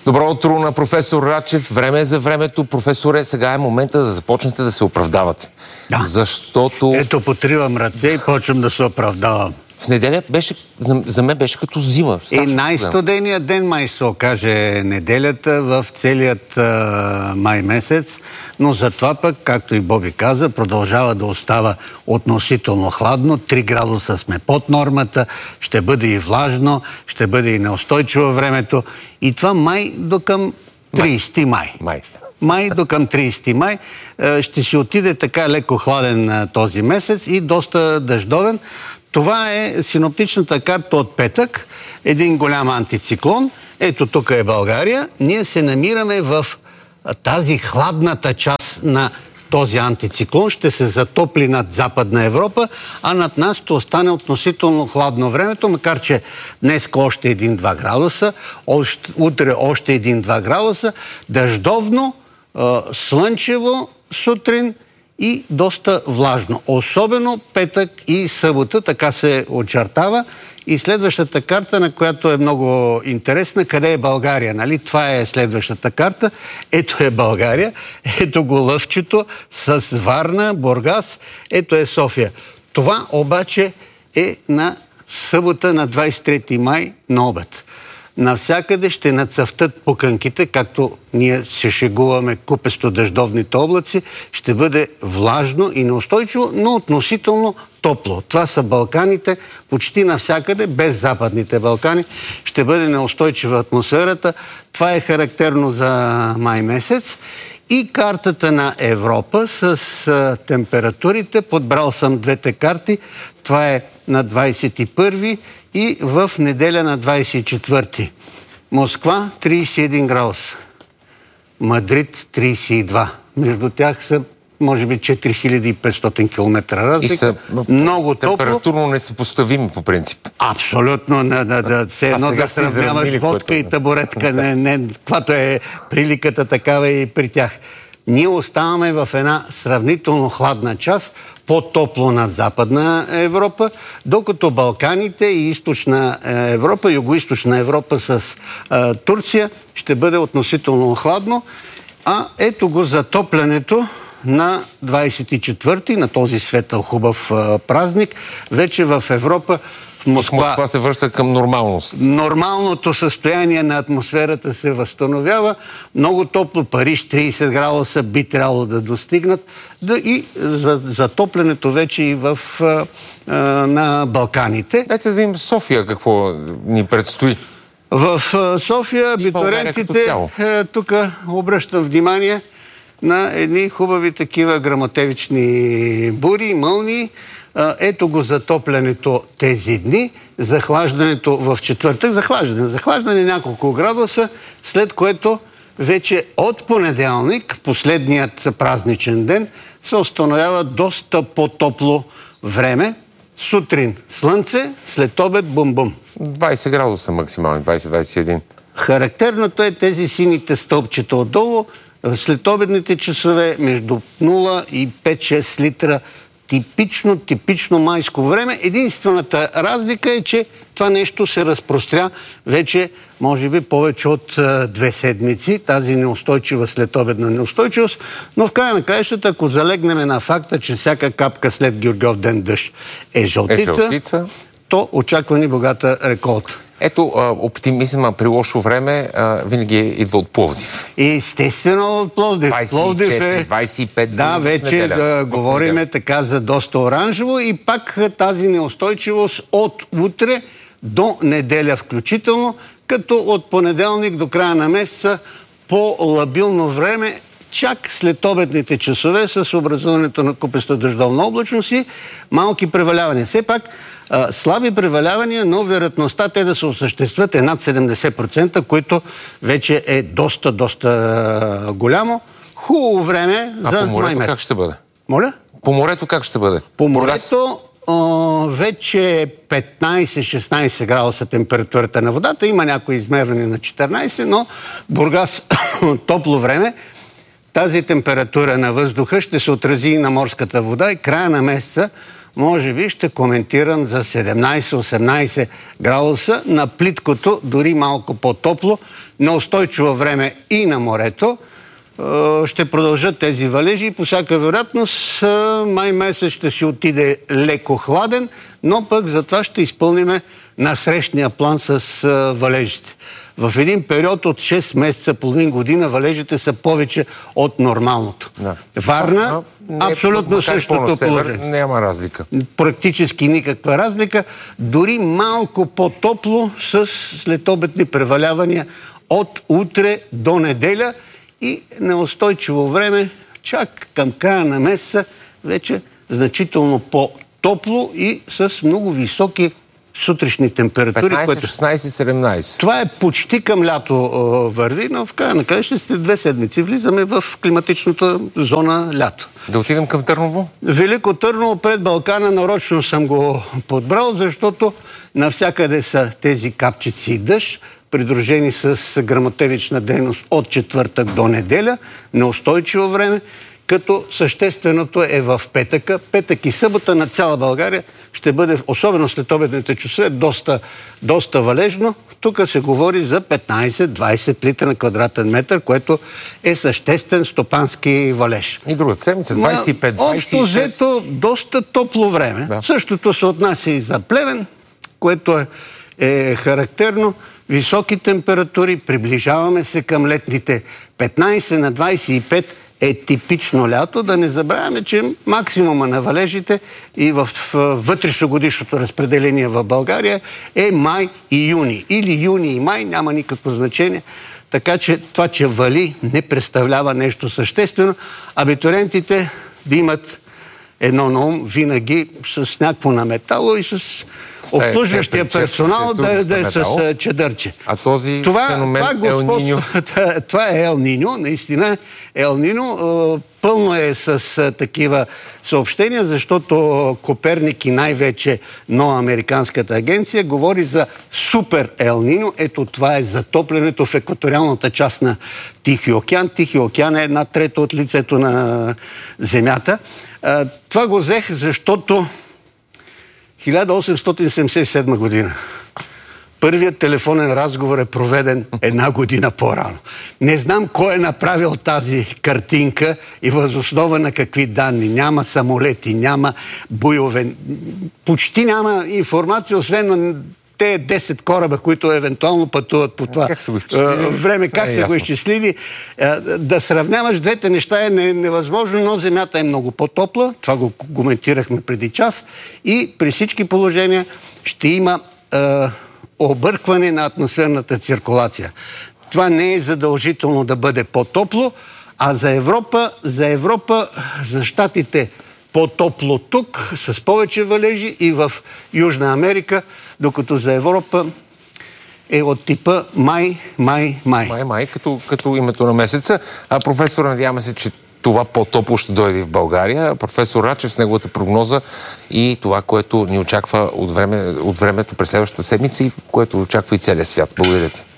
Добро утро на професор Рачев. Време е за времето. Професоре, сега е момента да започнете да се оправдавате. Да. Защото... Ето, потривам ръце и почвам да се оправдавам. В неделя за мен беше като зима. И най-студеният ден май се окаже неделята в целият май месец, но затова пък, както и Боби каза, продължава да остава относително хладно. 3 градуса сме под нормата, ще бъде и влажно, ще бъде и неустойчиво времето. И това май до към 30 май. Май до към 30 май ще си отиде така леко хладен този месец и доста дъждовен. Това е синоптичната карта от петък, един голям антициклон. Ето тук е България. Ние се намираме в тази хладната част на този антициклон. Ще се затопли над Западна Европа, а над нас ще остане относително хладно времето, макар че днес още 1-2 градуса, утре още 1-2 градуса, дъждовно, слънчево сутрин и доста влажно. Особено петък и събота, така се очертава. И следващата карта, на която е много интересна, къде е България, нали? Това е следващата карта. Ето е България, ето го лъвчето с Варна, Бургас, ето е София. Това обаче е на събота на 23 май на обед. Навсякъде ще нацъфтат пуканките, както ние се шегуваме купесто дъждовните облаци. Ще бъде влажно и неустойчиво, но относително топло. Това са Балканите, почти навсякъде, без Западните Балкани. Ще бъде неустойчива атмосферата. Това е характерно за май месец. И картата на Европа с температурите. Подбрал съм двете карти. Това е на 21 и в неделя на 24. Москва 31 градуса. Мадрид 32. Между тях са може би 4500 км разлика. И са много топло. Температурно несъпоставими по принцип. Абсолютно. Все едно да сравняваш водка и табуретка. Каквато е приликата, такава и при тях. Ние оставаме в една сравнително хладна част, по-топло над Западна Европа, докато Балканите и Източна Европа, Юго-Източна Европа с Турция ще бъде относително хладно. А ето го затоплянето на 24-ти, на този светъл хубав празник. Вече в Европа, в Москва се връща към нормалност. Нормалното състояние на атмосферата се възстановява. Много топло. Париж 30 градуса би трябвало да достигнат. И затоплянето вече и на Балканите. Дайте да видим София какво ни предстои. В София абитуриентите, тук обръщам внимание на едни хубави такива гръмотевични бури, мълни. Ето го затоплянето тези дни, захлаждането в четвъртък, захлаждане няколко градуса, след което вече от понеделник, последният празничен ден, се установява доста по-топло време. Сутрин слънце, след обед бум-бум. 20 градуса максимални, 20-21. Характерното е тези сините стълбчета отдолу, след обедните часове между 0 и 5-6 литра. Типично майско време. Единствената разлика е, че това нещо се разпростря вече, може би, повече от 2 седмици. Тази неустойчива следобедна неустойчивост. Но в края на краищата, ако залегнем на факта, че всяка капка след Георгиев ден дъжд е жълтица, то очаква ни богата реколта. Ето, оптимизма при лошо време винаги идва от Пловдив. Естествено от Пловдив. 24, 25 дни. Да, вече да говориме така за доста оранжево и пак тази неустойчивост от утре до неделя включително, като от понеделник до края на месеца по-лабилно време, чак след обедните часове с образуването на купеста дъждовна облачност и малки превалявания. Все пак слаби превалявания, но вероятността те да се осъществят е над 70%, което вече е доста голямо. Хубаво време за по морето как ще бъде? Моля? По морето как ще бъде? По морето вече 15-16 градуса температурата на водата. Има някои измервания на 14, но Бургас топло време. Тази температура на въздуха ще се отрази и на морската вода и края на месеца може би ще коментирам за 17-18 градуса на плиткото, дори малко по-топло, неустойчиво време и на морето. Ще продължат тези валежи и по всяка вероятност май месец ще си отиде леко хладен, но пък затова ще изпълниме насрещния план с валежите. В един период от 6 месеца, половин година, валежите са повече от нормалното. Да. Варна, абсолютно същото положение. Няма разлика. Практически никаква разлика. Дори малко по-топло с следобедни превалявания от утре до неделя и неустойчиво време, чак към края на месеца, вече значително по-топло и с много високи сутрешни температури. 15, 16, 17. Това е почти към лято върви, но в края на края ще след 2 седмици влизаме в климатичната зона лято. Да отидем към Търново? Велико Търново пред Балкана нарочно съм го подбрал, защото навсякъде са тези капчици и дъжд, придружени с гръмотевична дейност от четвъртък до неделя, неустойчиво време, като същественото е в петъка. Петък и събота на цяла България ще бъде, особено след обедните часове, доста валежно. Тук се говори за 15-20 литра на квадратен метър, което е съществен стопански валеж. И другата седмица, 25-26. Общо взето, доста топло време. Да. Същото се отнася и за Плевен, което е характерно. Високи температури, приближаваме се към летните 15 на 25 е типично лято. Да не забравяме, че максимума на валежите и в вътрешногодишното разпределение в България е май и юни. Или юни и май, няма никакво значение. Така че това, че вали, не представлява нещо съществено. Абитуриентите да имат едно на ум, винаги с някакво наметало и с обслужващия персонал да е с чадърче. А този феномен Ел Ниньо? Това е Ел Ниньо, наистина Ел Ниньо. Пълно е с такива съобщения, защото Коперник и най-вече нова американската агенция говори за супер Ел Ниньо. Ето това е затоплянето в екваториалната част на Тихия океан. Тихия океан е 1/3 от лицето на Земята. Това го взех, защото 1877 година първият телефонен разговор е проведен 1 година по-рано. Не знам кой е направил тази картинка и въз основа на какви данни. Няма самолети, няма буйове, почти няма информация, освен на те 10 кораба, които евентуално пътуват по това време. Как са го изчислили? Да сравняваш двете неща е невъзможно, но Земята е много по-топла. Това го коментирахме преди час. И при всички положения ще има объркване на атмосферната циркулация. Това не е задължително да бъде по-топло, а за Европа, за Щатите по-топло тук, с повече валежи и в Южна Америка, докато за Европа е от типа май. Май, като името на месеца. Професор, надяваме се, че това по-топло ще дойде в България. Професор Рачев с неговата прогноза и това, което ни очаква от времето през следващата седмица и което очаква и целия свят. Благодаря ти.